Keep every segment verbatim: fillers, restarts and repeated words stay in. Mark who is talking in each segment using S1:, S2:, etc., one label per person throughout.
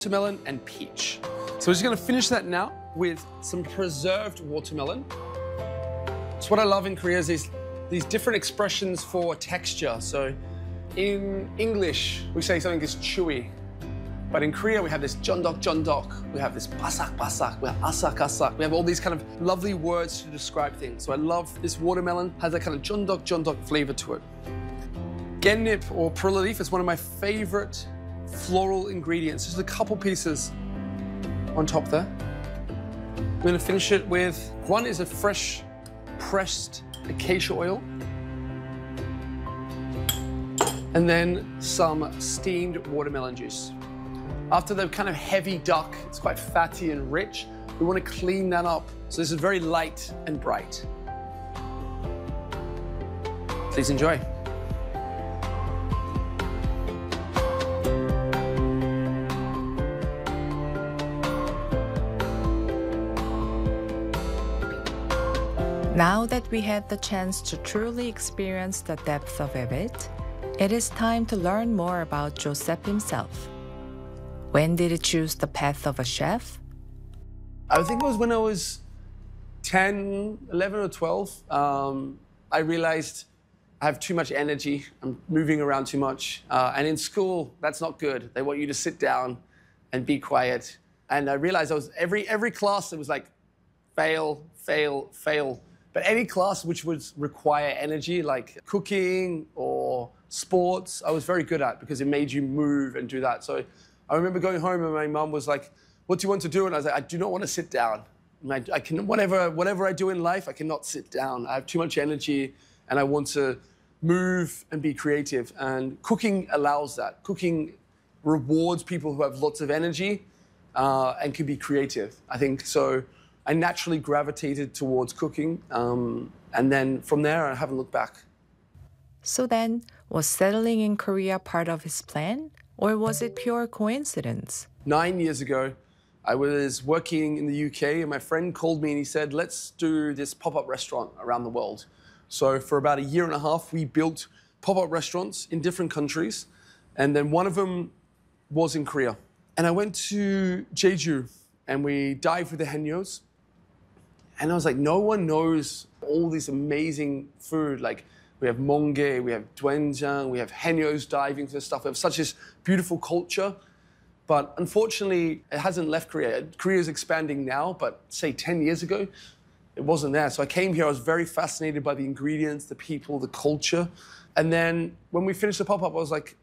S1: Watermelon and peach. So we're just gonna finish that now with some preserved watermelon. So what I love in Korea is these, these different expressions for texture. So in English, we say something is chewy. But in Korea, we have this jondok jondok, we have this basak basak, we have asak asak. We have all these kind of lovely words to describe things. So I love this watermelon, has that kind of jondok jondok flavor to it. Gennip or perilla leaf is one of my favorite floral ingredients. Just a couple pieces on top there. We're gonna finish it with, one is a fresh pressed acacia oil, and then some steamed watermelon juice. After the kind of heavy duck, it's quite fatty and rich, we want to clean that up. So this is very light and bright. Please enjoy.
S2: Now that we had the chance to truly experience the depth of it, it is time to learn more about Joseph himself. When did he choose the path of a chef?
S1: I think it was when I was ten, eleven or twelve. Um, I realized I have too much energy. I'm moving around too much. Uh, and in school, that's not good. They want you to sit down and be quiet. And I realized I was, every, every class, it was like fail, fail, fail. But any class which would require energy, like cooking or sports, I was very good at because it made you move and do that. So I remember going home and my mum was like, what do you want to do? And I was like, I do not want to sit down. I, I can, whatever, whatever I do in life, I cannot sit down. I have too much energy and I want to move and be creative. And cooking allows that. Cooking rewards people who have lots of energy uh, and can be creative, I think. So I naturally gravitated towards cooking. Um, and then from there, I haven't looked back.
S2: So then, was settling in Korea part of his plan? Or was it pure coincidence?
S1: Nine years ago, I was working in the U K and my friend called me and he said, let's do this pop-up restaurant around the world. So for about a year and a half, we built pop-up restaurants in different countries. And then one of them was in Korea. And I went to Jeju and we dived with the haenyos. And I was like, no one knows all this amazing food. Like we have monge, we have doenjang, we have haenyos diving for this stuff. We have such this beautiful culture. But unfortunately, it hasn't left Korea. Korea is expanding now, but say ten years ago, it wasn't there. So I came here, I was very fascinated by the ingredients, the people, the culture. And then when we finished the pop-up, I was like,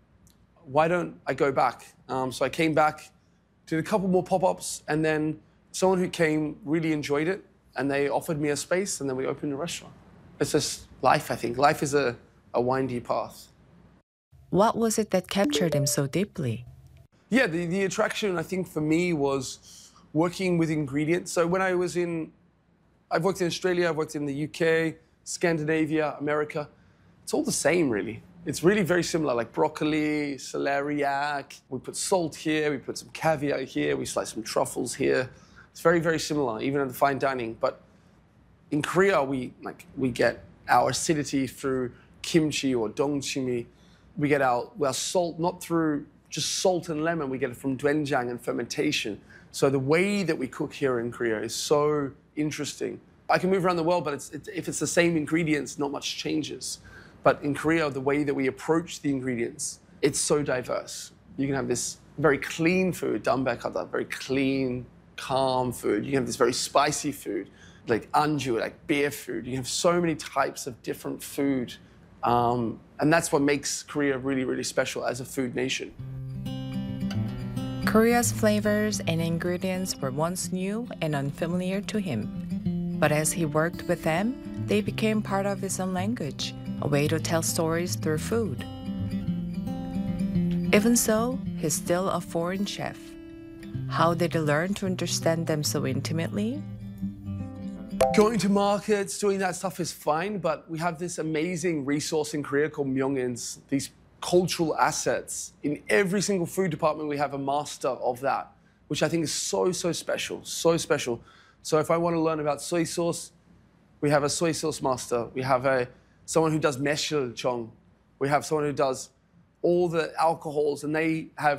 S1: why don't I go back? Um, so I came back, did a couple more pop-ups, and then someone who came really enjoyed it, and they offered me a space, and then we opened a restaurant. It's just life, I think. Life is a, a windy path.
S2: What was it that captured him so deeply?
S1: Yeah, the, the attraction, I think, for me was working with ingredients. So when I was in, I've worked in Australia, I've worked in the U K, Scandinavia, America. It's all the same, really. It's really very similar, like broccoli, celeriac. We put salt here, we put some caviar here, we slice some truffles here. It's very, very similar, even in the fine dining. But in Korea, we, like, we get our acidity through kimchi or dongchimi. We get our, our salt not through just salt and lemon, we get it from doenjang and fermentation. So the way that we cook here in Korea is so interesting. I can move around the world, but it's, it's, if it's the same ingredients, not much changes. But in Korea, the way that we approach the ingredients, it's so diverse. You can have this very clean food, dambaekada, very clean, calm food. You can have this very spicy food, like anju, like beer food. You have so many types of different food. Um, and that's what makes Korea really, really special as a food nation.
S2: Korea's flavors and ingredients were once new and unfamiliar to him. But as he worked with them, they became part of his own language, a way to tell stories through food. Even so, he's still a foreign chef. How did he learn to understand them so intimately?
S1: Going to markets, doing that stuff is fine, but we have this amazing resource in Korea called Myeongins, these cultural assets. In every single food department, we have a master of that, which I think is so, so special, so special. So if I want to learn about soy sauce, we have a soy sauce master. We have a, someone who does meshiljeong. We have someone who does all the alcohols, and they have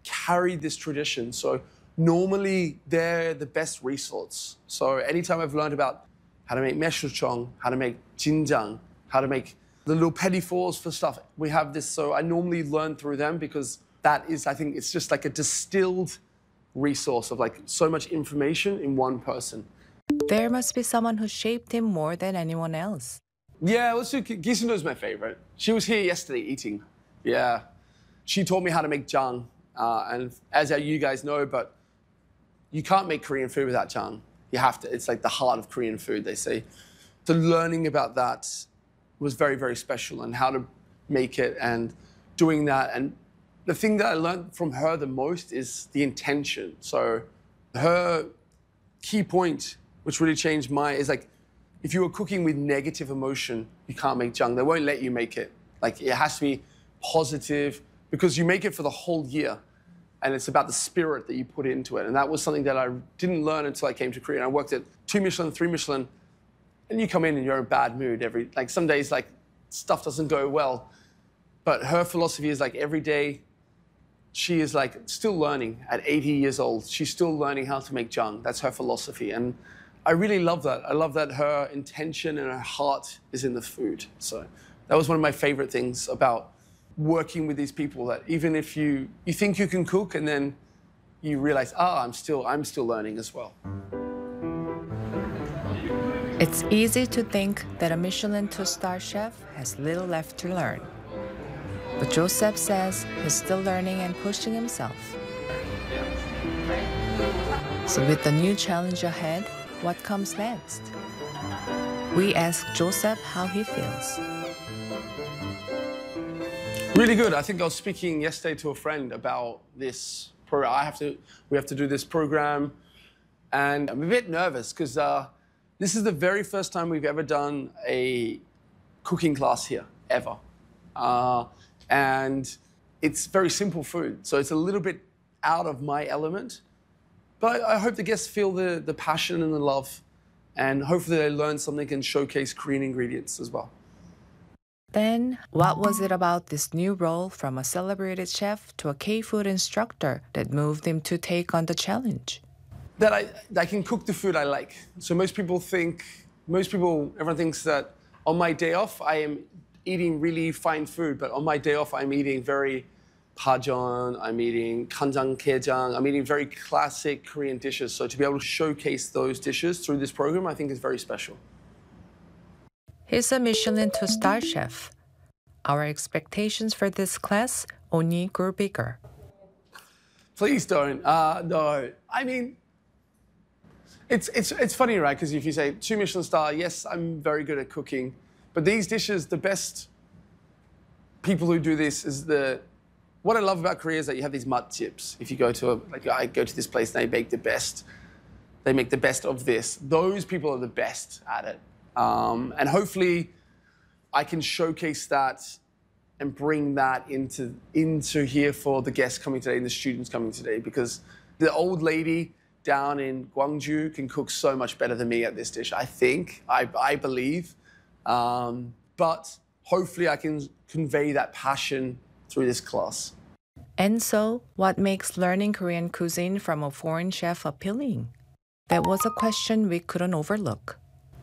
S1: carried this tradition. So normally they're the best resource. So anytime I've learned about how to make meshuchong, how to make jinjang, how to make the little petit fours for stuff, we have this. So I normally learn through them because that is, I think it's just like a distilled resource of like so much information in one person.
S2: There must be someone who shaped him more than anyone else.
S1: Yeah, let's do, Gisundo is my favorite. She was here yesterday eating. Yeah. She taught me how to make jang. Uh, and as you guys know, but you can't make Korean food without jang. You have to, it's like the heart of Korean food, they say. So learning about that was very, very special and how to make it and doing that. And the thing that I learned from her the most is the intention. So her key point, which really changed my, is like, if you were cooking with negative emotion, you can't make jang. They won't let you make it. Like, it has to be positive because you make it for the whole year. And it's about the spirit that you put into it. And that was something that I didn't learn until I came to Korea. And I worked at two Michelin, three Michelin, and you come in and you're in a bad mood every, like some days, like stuff doesn't go well. But her philosophy is like every day, she is like still learning at eighty years old. She's still learning how to make jang. That's her philosophy. And I really love that. I love that her intention and her heart is in the food. So that was one of my favorite things about working with these people, that even if you, you think you can cook and then you realize, ah, I'm still, I'm still learning as well.
S2: It's easy to think that a Michelin two-star chef has little left to learn. But Joseph says he's still learning and pushing himself. So with the new challenge ahead, what comes next? We ask Joseph how he feels.
S1: Really good. I think I was speaking yesterday to a friend about this program. I have to, we have to do this program, and I'm a bit nervous because uh, this is the very first time we've ever done a cooking class here, ever. Uh, and it's very simple food, so it's a little bit out of my element. But I, I hope the guests feel the, the passion and the love, and hopefully they learn something and showcase Korean ingredients as well.
S2: Then, what was it about this new role from a celebrated chef to a K-food instructor that moved him to take on the challenge?
S1: That I, I can cook the food I like. So most people think, most people, everyone thinks that on my day off, I am eating really fine food, but on my day off, I'm eating very pajeon, I'm eating kanjang kejang, I'm eating very classic Korean dishes. So to be able to showcase those dishes through this program, I think is very special.
S2: He's a Michelin two-star chef. Our expectations for this class only grew bigger.
S1: Please don't. Uh, no. I mean, it's, it's, it's funny, right? Because if you say two Michelin star, yes, I'm very good at cooking. But these dishes, the best people who do this is the... What I love about Korea is that you have these matjips. If you go to, a, like, I go to this place and they make the best. They make the best of this. Those people are the best at it. Um, and hopefully I can showcase that and bring that into, into here for the guests coming today and the students coming today, because the old lady down in Gwangju can cook so much better than me at this dish, I think, I, I believe. Um, but hopefully I can convey that passion through this class.
S2: And so, what makes learning Korean cuisine from a foreign chef appealing? That was a question we couldn't overlook.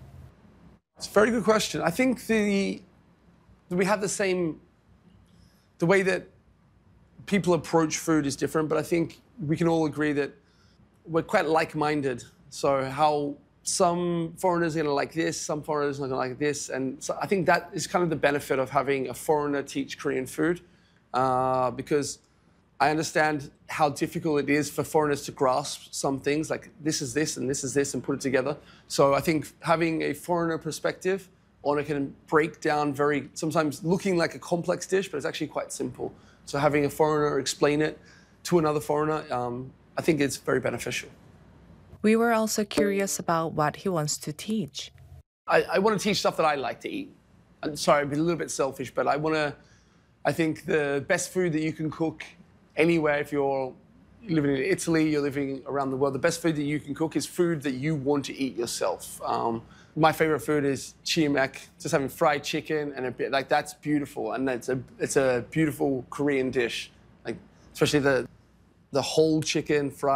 S1: It's a very good question. I think the, we have the same, the way that people approach food is different, but I think we can all agree that we're quite like-minded. So how some foreigners are going to like this, some foreigners are going to like this. And so I think that is kind of the benefit of having a foreigner teach Korean food, uh, because I understand how difficult it is for foreigners to grasp some things, like this is this and this is this, and put it together. So I think having a foreigner perspective on it can break down very, sometimes looking like a complex dish, but it's actually quite simple. So having a foreigner explain it to another foreigner, um, I think it's very beneficial.
S2: We were also curious about what he wants to teach.
S1: I, I want to teach stuff that I like to eat. I'm sorry, I'm a little bit selfish, but I want to, I think the best food that you can cook anywhere, if you're living in Italy, you're living around the world, the best food that you can cook is food that you want to eat yourself. Um, my favorite food is chimek, just having fried chicken and a bit, like that's beautiful. And it's a, it's a beautiful Korean dish, like especially the, the whole chicken fried.